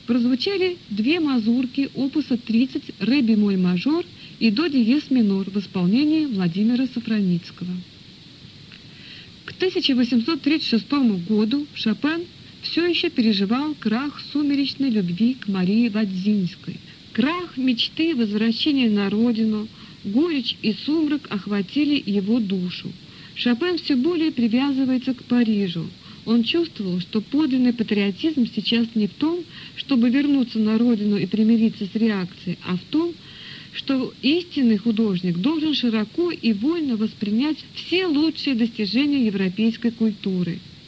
прозвучали две мазурки опуса 30 «Ре бемоль мажор» и «До диез минор» в исполнении Владимира Сафроницкого. К 1836 году Шопен все еще переживал крах сумеречной любви к Марии Вадзинской. Крах мечты возвращения на родину, горечь и сумрак охватили его душу. Шопен все более привязывается к Парижу. Он чувствовал, что подлинный патриотизм сейчас не в том, чтобы вернуться на родину и примириться с реакцией, а в том, что истинный художник должен широко и вольно воспринять все лучшие достижения европейской культуры.